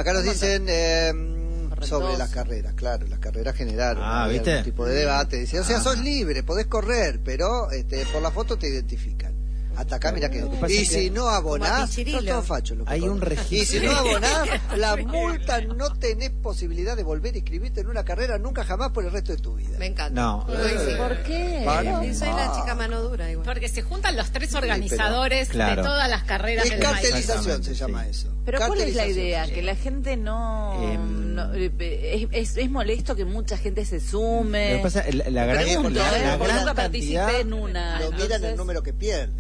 Acá nos dicen sobre las carreras, claro, las carreras generaron ¿viste? algún tipo de debate. Dice, o sea, sos libre, podés correr, pero por la foto te identifican. Hasta acá, mira que... Y si no abonás, todo facho. Hay un registro. Y si no abonás, la multa, no tenés posibilidad de volver a inscribirte en una carrera nunca jamás por el resto de tu vida. Me encanta. No. ¿Por qué? Soy la chica mano dura igual. Porque se juntan los tres organizadores de todas las carreras del país. Cartelización se llama eso. Pero ¿cuál es la idea? Que la gente es molesto que mucha gente se sume. Lo que pasa, la gran participé en una. Lo miran el número que pierde.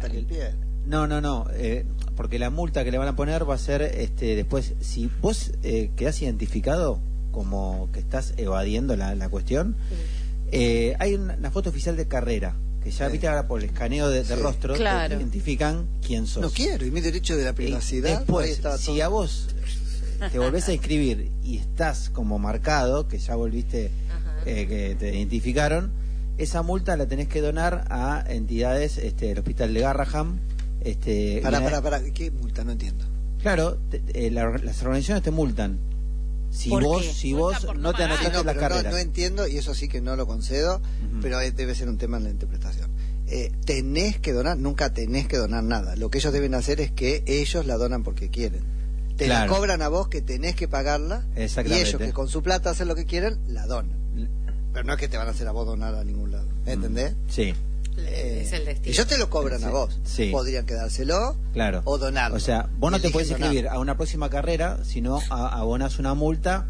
No, porque la multa que le van a poner va a ser después, si vos quedás identificado como que estás evadiendo la cuestión, hay una foto oficial de carrera que ya viste ahora por el escaneo de rostro, te identifican quién sos. No quiero, y mi derecho de la privacidad. Después, si a vos te volvés a inscribir y estás como marcado, que ya volviste, que te identificaron, esa multa la tenés que donar a entidades, el hospital de Garraham. Pará, ¿qué multa? No entiendo. Claro, las organizaciones te multan. Si vos no te anotaste en las carreras. No entiendo, y eso sí que no lo concedo, pero debe ser un tema en la interpretación. Tenés que donar, nunca tenés que donar nada. Lo que ellos deben hacer es que ellos la donan porque quieren. Te la cobran a vos, que tenés que pagarla, y ellos que con su plata hacen lo que quieren, la donan. Pero no es que te van a hacer a vos donar a ningún lado, ¿entendés? Sí. Es el destino. Ellos te lo cobran a vos. Sí. Podrían quedárselo o donarlo. O sea, vos no te podés inscribir a una próxima carrera, sino abonás una multa,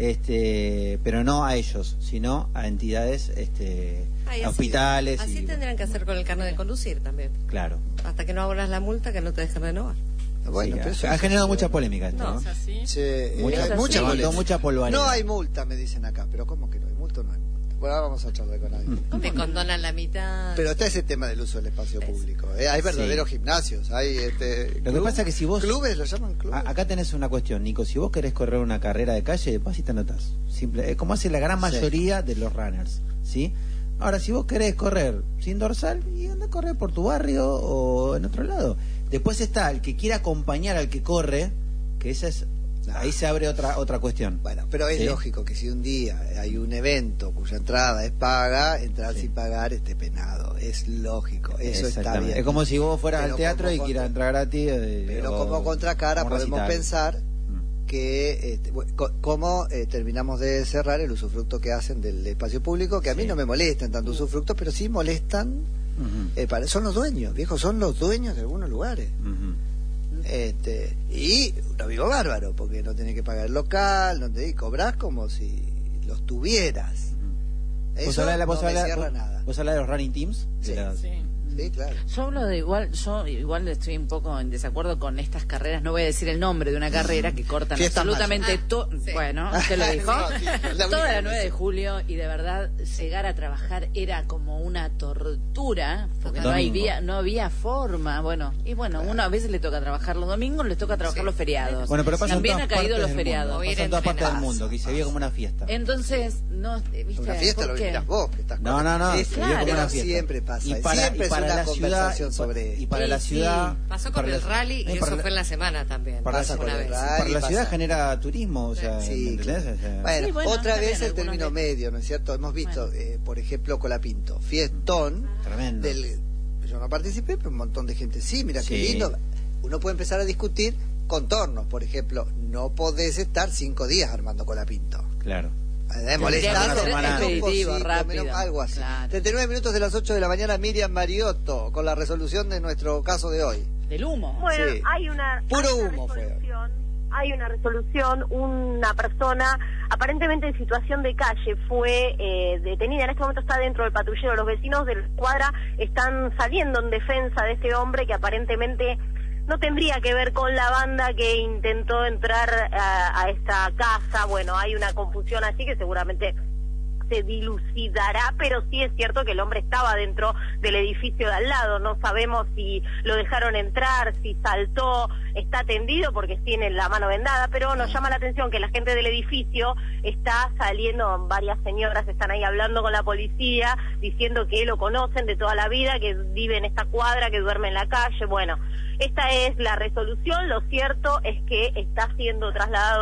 pero no a ellos, sino a entidades, a hospitales. Así tendrían que hacer con el carnet de conducir también. Claro. Hasta que no abonas la multa, que no te dejen renovar. Bueno, pero ha generado mucha polémica esto, ¿no? Mucha polvareda. No hay multa, me dicen acá, pero ¿cómo que no hay multa? No hay multa. Bueno, ahora vamos a charlar con alguien. Te condonan la mitad. Pero está ese tema del uso del espacio público. Hay verdaderos gimnasios, hay lo que pasa es que si vos clubes, lo llaman clubes. Acá tenés una cuestión, Nico, si vos querés correr una carrera de calle, vas y te anotás. Es como hace la gran mayoría de los runners, ¿sí? Ahora, si vos querés correr sin dorsal, y anda a correr por tu barrio o en otro lado. Después está el que quiere acompañar al que corre, que esa es... Ahí se abre otra cuestión. Bueno, pero es lógico que si un día hay un evento cuya entrada es paga, entrar sin pagar esté penado. Es lógico, eso está bien. Es como si vos fueras al teatro y quieras entrar gratis. Pero como contracara podemos pensar que cómo terminamos de cerrar el usufructo que hacen del espacio público, que a mí no me molestan tanto usufructos, pero sí molestan. Son los dueños, viejos, son los dueños de algunos lugares. Y lo vivo bárbaro, porque no tenés que pagar el local, y cobrás como si los tuvieras. Eso no me cierra nada. ¿Vos hablás de los running teams? Sí, claro. Yo hablo de yo igual estoy un poco en desacuerdo con estas carreras, no voy a decir el nombre de una carrera que cortan absolutamente todo. Bueno, ¿te lo dijo? Toda la 9 de julio, y de verdad llegar a trabajar era como una tortura, porque no había forma. Uno a veces le toca trabajar los domingos, les toca trabajar los feriados. Bueno, pero también ha caído los feriados. Pasa en todas partes del mundo, que se veía como una fiesta. Entonces, ¿viste? Una fiesta lo vivirás vos, que estás No, claro, siempre pasa. Siempre es una conversación sobre... Y para la ciudad... Pasó con el rally, y eso fue en la semana también. Para la ciudad genera turismo, o sea, ¿entendés? Bueno, otra vez el término medio, ¿no es cierto? Hemos visto, por ejemplo, Colapinto, fiestón. Tremendo. Yo no participé, pero un montón de gente sí, mira qué lindo. Uno puede empezar a discutir contornos, por ejemplo, no podés estar 5 días armando Colapinto. Claro. Algo así. Claro. 39 minutos de las 8 de la mañana, Miriam Mariotto, con la resolución de nuestro caso de hoy. Del humo. Bueno, hay una resolución, una persona aparentemente en situación de calle fue detenida, en este momento está dentro del patrullero, los vecinos de la cuadra están saliendo en defensa de este hombre que aparentemente no tendría que ver con la banda que intentó entrar a esta casa. Bueno, hay una confusión así que seguramente se dilucidará, pero sí es cierto que el hombre estaba dentro del edificio de al lado. No sabemos si lo dejaron entrar, si saltó, está tendido porque tiene la mano vendada, pero nos llama la atención que la gente del edificio está saliendo, varias señoras están ahí hablando con la policía, diciendo que lo conocen de toda la vida, que vive en esta cuadra, que duerme en la calle. Bueno, esta es la resolución. Lo cierto es que está siendo trasladado